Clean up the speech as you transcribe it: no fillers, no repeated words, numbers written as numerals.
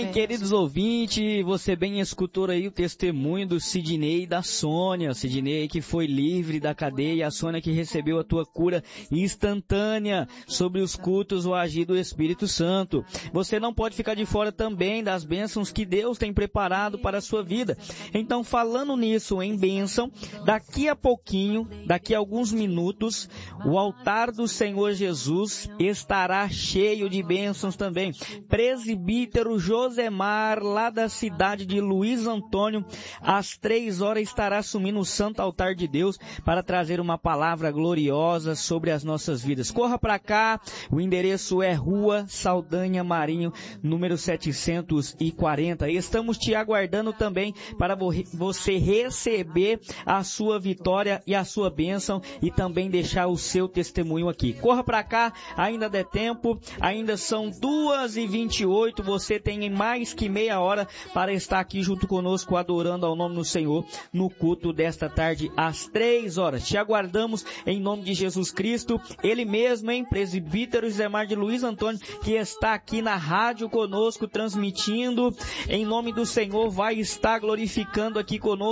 Queridos ouvintes, você bem escutou aí o testemunho do Sidney e da Sônia. Sidney que foi livre da cadeia, a Sônia que recebeu a tua cura instantânea sobre os cultos, o agir do Espírito Santo. Você não pode ficar de fora também das bênçãos que Deus tem preparado para a sua vida. Então, falando nisso em bênção, daqui a pouquinho, daqui a alguns minutos, o altar do Senhor Jesus estará cheio de bênçãos também. Presbítero Josemar, lá da cidade de Luiz Antônio, às 3h estará assumindo o santo altar de Deus para trazer uma palavra gloriosa sobre as nossas vidas. Corra para cá, o endereço é Rua Saldanha Marinho, número 740. Estamos te aguardando também para você receber a sua vitória e a sua bênção e também deixar o seu testemunho aqui. Corra para cá, ainda dá tempo, ainda são 2h28, você tem mais que meia hora para estar aqui junto conosco adorando ao nome do Senhor no culto desta tarde às 3h. Te aguardamos em nome de Jesus Cristo, Ele mesmo, presbítero Josemar de Luiz Antônio, que está aqui na rádio conosco, transmitindo em nome do Senhor, vai estar glorificando aqui conosco